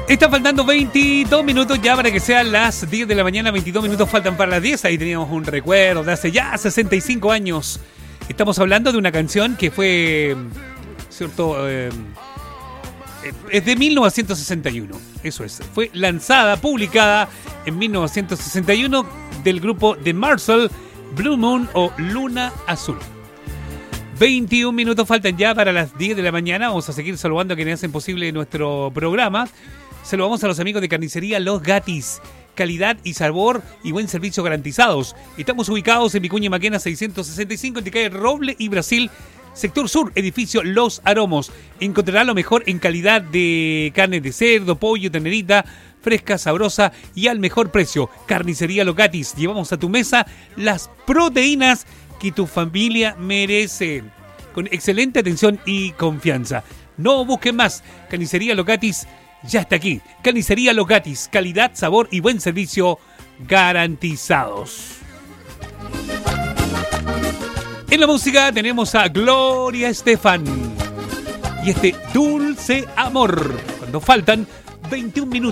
Están faltando 22 minutos ya para que sean las 10 de la mañana. 22 minutos faltan para las 10. Ahí teníamos un recuerdo de hace ya 65 años. Estamos hablando de una canción que fue, ¿cierto? Es de 1961. Eso es. Fue lanzada, publicada en 1961 del grupo The Marshall, Blue Moon o Luna Azul. 21 minutos faltan ya para las 10 de la mañana. Vamos a seguir saludando a quienes hacen posible nuestro programa. Saludamos a los amigos de Carnicería Los Gatis. Calidad y sabor y buen servicio garantizados. Estamos ubicados en Vicuña Maquena 665 en calle Roble y Brasil, sector sur, edificio Los Aromos. Encontrará lo mejor en calidad de carne de cerdo, pollo, tenerita, fresca, sabrosa y al mejor precio. Carnicería Los Gatis. Llevamos a tu mesa las proteínas que tu familia merece, con excelente atención y confianza. No busquen más. Carnicería Los Gatis ya está aquí. Carnicería Los Gatis. Calidad, sabor y buen servicio garantizados. En la música tenemos a Gloria Estefan y este Dulce Amor. Cuando faltan 21 minutos.